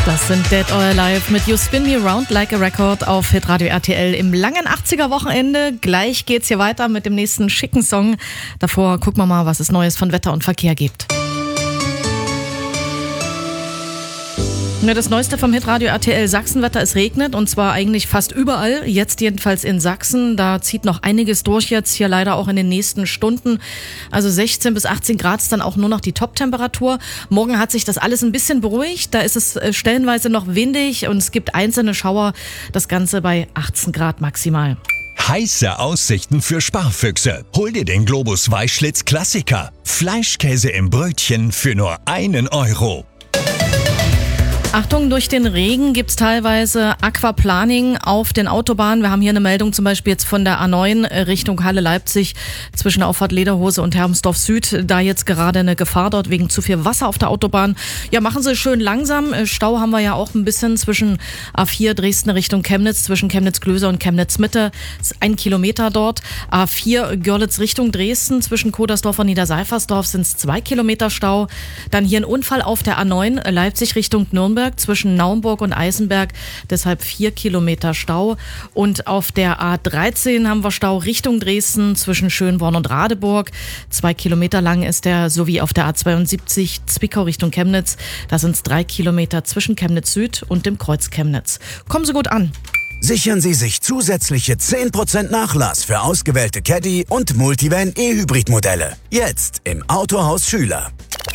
Das sind Dead or Alive mit You Spin Me Round Like a Record auf Hitradio RTL im langen 80er-Wochenende. Gleich geht's hier weiter mit dem nächsten schicken Song. Davor gucken wir mal, was es Neues von Wetter und Verkehr gibt. Das Neueste vom Hitradio RTL Sachsenwetter, es regnet und zwar eigentlich fast überall, jetzt jedenfalls in Sachsen. Da zieht noch einiges durch jetzt, hier leider auch in den nächsten Stunden. Also 16 bis 18 Grad ist dann auch nur noch die Top-Temperatur. Morgen hat sich das alles ein bisschen beruhigt, da ist es stellenweise noch windig und es gibt einzelne Schauer, das Ganze bei 18 Grad maximal. Heiße Aussichten für Sparfüchse. Hol dir den Globus Weißschlitz Klassiker. Fleischkäse im Brötchen für nur 1 Euro. Achtung, durch den Regen gibt's teilweise Aquaplaning auf den Autobahnen. Wir haben hier eine Meldung zum Beispiel jetzt von der A9 Richtung Halle-Leipzig zwischen Auffahrt Lederhose und Hermsdorf Süd. Da jetzt gerade eine Gefahr dort wegen zu viel Wasser auf der Autobahn. Ja, machen Sie schön langsam. Stau haben wir ja auch ein bisschen zwischen A4 Dresden Richtung Chemnitz, zwischen Chemnitz-Klöser und Chemnitz-Mitte. Das ist 1 Kilometer dort. A4 Görlitz Richtung Dresden, zwischen Kodersdorf und Niederseifersdorf sind es 2 Kilometer Stau. Dann hier ein Unfall auf der A9 Leipzig Richtung Nürnberg. Zwischen Naumburg und Eisenberg, deshalb 4 Kilometer Stau. Und auf der A13 haben wir Stau Richtung Dresden zwischen Schönborn und Radeburg. 2 Kilometer lang ist der, sowie auf der A72 Zwickau Richtung Chemnitz. Da sind es 3 Kilometer zwischen Chemnitz Süd und dem Kreuz Chemnitz. Kommen Sie gut an. Sichern Sie sich zusätzliche 10% Nachlass für ausgewählte Caddy- und Multivan E-Hybrid-Modelle. Jetzt im Autohaus Schüler.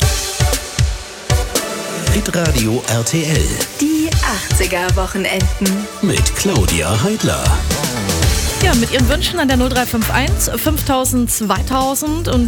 Hitradio RTL. Die 80er-Wochenenden. Mit Claudia Heidler. Ja, mit Ihren Wünschen an der 0351 5000 2000 und